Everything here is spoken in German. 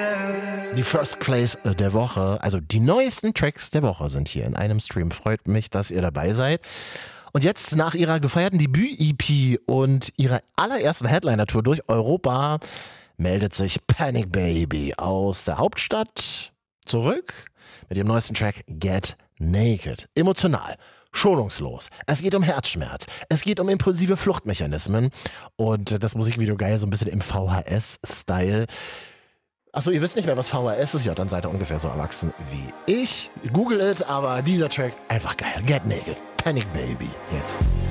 Die First Place der Woche, also die neuesten Tracks der Woche sind hier in einem Stream. Freut mich, dass ihr dabei seid. Und jetzt nach ihrer gefeierten Debüt-EP und ihrer allerersten Headliner-Tour durch Europa meldet sich Panic Baby aus der Hauptstadt zurück mit ihrem neuesten Track Get Naked. Emotional, schonungslos. Es geht um Herzschmerz. Es geht um impulsive Fluchtmechanismen und das Musikvideo geil, so ein bisschen im VHS-Style. Achso, ihr wisst nicht mehr, was VHS ist? Ja, dann seid ihr ungefähr so erwachsen wie ich. Google it, aber dieser Track einfach geil. Get Naked. Panic Baby. Jetzt.